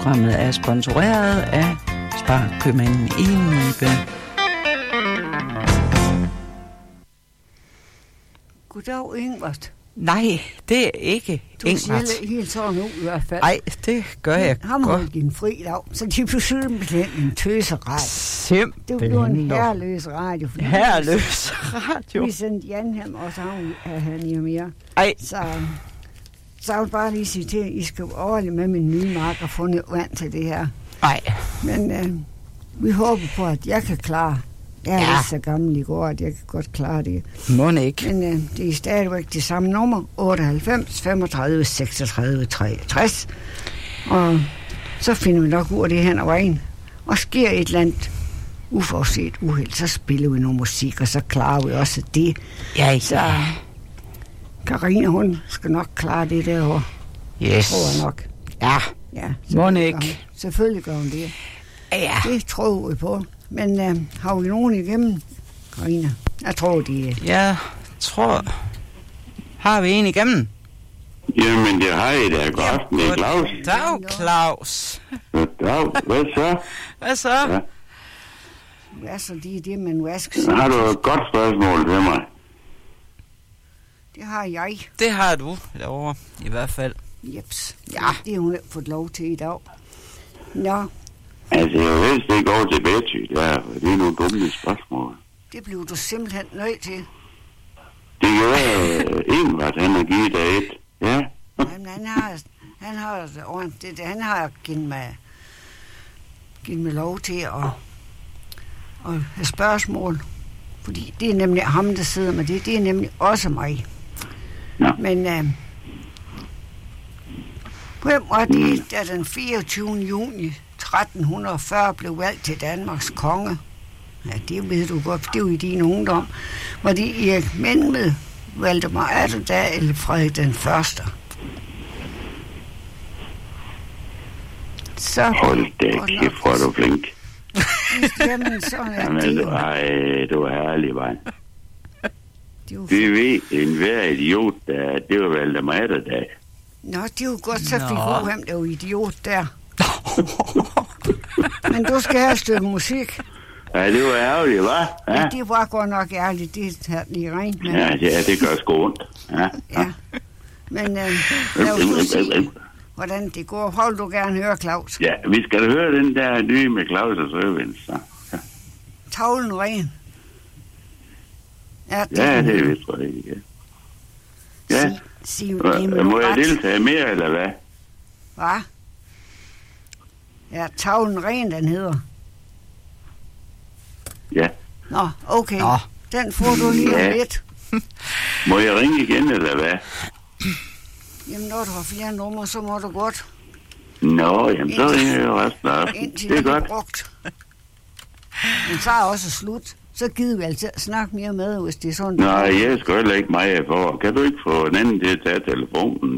Programmet er sponsoreret af Sparkøbmanden i Nibe. Goddag, Ingvart. Nej, det er ikke Ingvart. Du ser helt sådan ud i hvert fald. Nej, det gør jeg godt. Han holdt din fri dag, så de blev simpelthen en tøseradio. Simpelthen. Det blev en herreløs radio. Herreløs radio? Vi sendte Jan hjem, og så har han i mere. Ej. Så jeg vil bare lige sige til, at I skal overlige med min nye mark og fundet vand til det her. Nej. Men vi håber på, at jeg kan klare. Jeg er ikke så gammel i går, at jeg kan godt klare det. Må ikke. Men det er stadigvæk det samme nummer, 98 35 36 63. Og så finder vi nok ud af det hen ad vejen. Og sker et eller andet uforudset uheld, så spiller vi noget musik, og så klarer vi også det. Ja. Så Karina, hun skal nok klare det derovre. Yes. Tror jeg nok. Ja. Må ikke. Selvfølgelig gør hun det. Ja. Det tror vi på. Men har vi nogen igennem, Karina? Jeg tror, de... Jeg tror... Har vi en igennem? Jamen, det har I da. God aften, det er Claus. Dag, Claus. Dag, hvad så? Hvad så? Ja. Hvad så, det man vasker? Har du et godt spørgsmål til mig? Det har jeg. Det har du derovre, i hvert fald. Jeps. Ja, det har hun ikke fået lov til i dag. Nå. Altså, jeg vil helst ikke over til Betty. Det er nogle dumme spørgsmål. Det blev du simpelthen nødt til. Det gør Ingvart, han har givet dig et. Ja. Jamen, han har givet mig lov til at have spørgsmål. Fordi det er nemlig ham, der sidder med det. Det er nemlig også mig. Ja. Men hvem var det, der den 24. juni 1340 blev valgt til Danmarks konge? Ja, det ved du godt, det er jo i din ungdom. Var det Erik Menved, Valdemar Atterdag eller Frederik den Første? Så hold da kæft, hvor er du flink. Jamen, sådan er Jamen, det jo. du er herlig, mand. Vi ved, enhver idiot, det var Valdemar Atterdag. Nå, det er jo godt, så fik hun ham, der var idiot der. Men du skal have et stykke musik. Ja, det var ærgerligt, hva'? Ja, det var godt nok ærgerligt, det har lige rent med. Ja, det gør sgu ondt. Ja. Men lad os se, hvordan det går. Hold du gerne høre, Claus. Ja, vi skal høre den der nye med Claus og Søvins. Ja. Tavlen ren. Ja, det er vist rigtigt, ja. Må jeg deltage mere, eller hvad? Hvad? Ja, tavlen ren, den hedder. Ja. Nå, okay. Nå. Den får du lige om lidt. Må jeg ringe igen, eller hvad? Jamen, når du har flere numre, så må du godt. Nå, jamen, så ringer jeg jo resten af. Det er godt. Brugt. Men så er også slut. Så gider vi altså snakke mere med, hvis det er sådan. Nej, jeg skal heller ikke mig for. Kan du ikke få en anden til at tage telefonen?